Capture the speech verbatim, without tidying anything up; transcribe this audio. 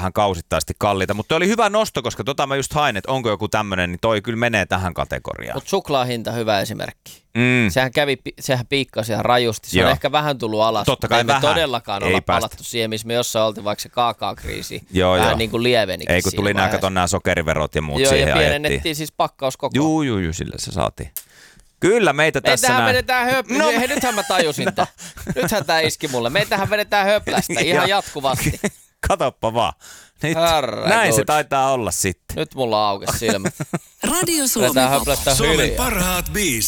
vähän kausittaisesti kalliita, mutta oli hyvä nosto, koska tota mä just hain, että onko joku tämmönen, niin toi kyllä menee tähän kategoriaan. Mutta suklaahinta hyvä esimerkki. Mm. Sehän kävi, sehän piikkasi ihan rajusti. Se Joo. on ehkä vähän tullut alas. Totta kai ei me vähän. todellakaan Ei olla päästä. palattu siihen, missä me jossain oltiin vaikka se kaakaokriisi. Joo, vähän joo. niin kuin lievenikin. Ei kun tuli nämä, kato nämä sokeriverot ja muut joo, siihen ja ajettiin. pienennettiin siis pakkauskoko. Juu, juu, juu, sillä se saatiin. Kyllä meitä tässä Meitähän näin. vedetään höp... No. Hei, nythän mä tajusin no. tämän. Nythän tää iski mulle. Meitähän vedetään höplästä ihan jatkuvasti. Katoppa vaan. Nyt, Herra näin good. se taitaa olla sitten. Nyt mulla aukesi silmät. Radio Suomi. Vedetään höplästä Suomen hiljaa. parhaat biisit.